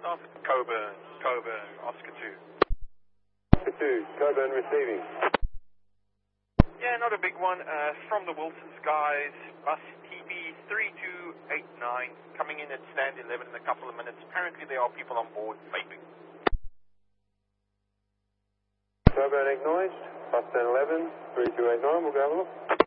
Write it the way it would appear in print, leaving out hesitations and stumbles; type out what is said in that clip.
staff? Coburn, Oscar 2. Oscar 2, Coburn receiving. Yeah, not a big one. From the Wilson Skies, bus TB3289, coming in at stand 11 in a couple of minutes. Apparently there are people on board vaping. Coburn acknowledged, bus stand 11, 3289, we'll go have a look.